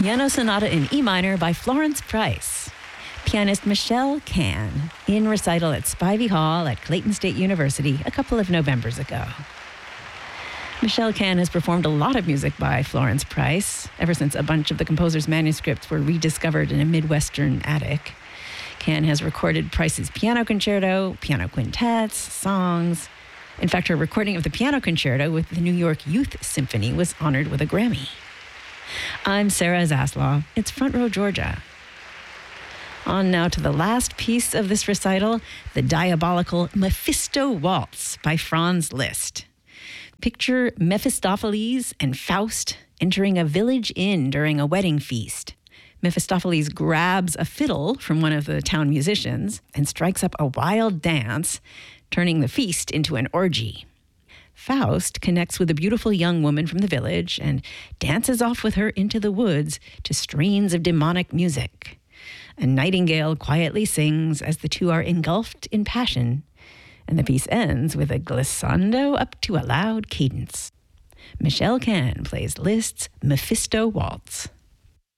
Piano Sonata in E minor by Florence Price. Pianist Michelle Cann in recital at Spivey Hall at Clayton State University a couple of Novembers ago. Michelle Cann has performed a lot of music by Florence Price ever since a bunch of the composer's manuscripts were rediscovered in a Midwestern attic. Cann has recorded Price's piano concerto, piano quintets, songs. In fact, her recording of the piano concerto with the New York Youth Symphony was honored with a Grammy. I'm Sarah Zaslaw. It's Front Row Georgia. On now to the last piece of this recital, the diabolical Mephisto Waltz by Franz Liszt. Picture Mephistopheles and Faust entering a village inn during a wedding feast. Mephistopheles grabs a fiddle from one of the town musicians and strikes up a wild dance, turning the feast into an orgy. Faust connects with a beautiful young woman from the village and dances off with her into the woods to strains of demonic music. A nightingale quietly sings as the two are engulfed in passion, and the piece ends with a glissando up to a loud cadence. Michelle Cann plays Liszt's Mephisto Waltz.